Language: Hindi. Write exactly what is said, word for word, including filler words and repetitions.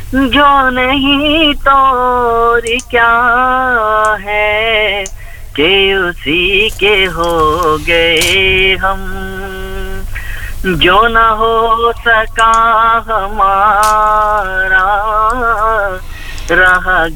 जो नहीं तो और क्या है कि उसी के हो गए हम। जो न हो सका हमारा रह